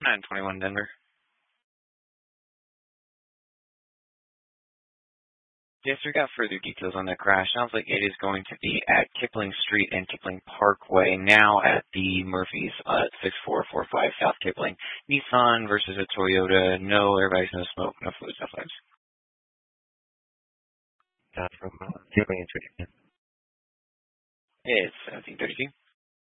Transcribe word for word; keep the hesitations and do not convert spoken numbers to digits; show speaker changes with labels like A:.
A: nine twenty-one Denver. Yes, we got further details on that crash. Sounds like it is going to be at Kipling Street and Kipling Parkway, now at the Murphy's uh, six four four five South Kipling. Nissan versus a Toyota. No airbags, no smoke, no fluids, no flames.
B: Uh, from uh, Kipling and Street.
A: It's seventeen thirty-two.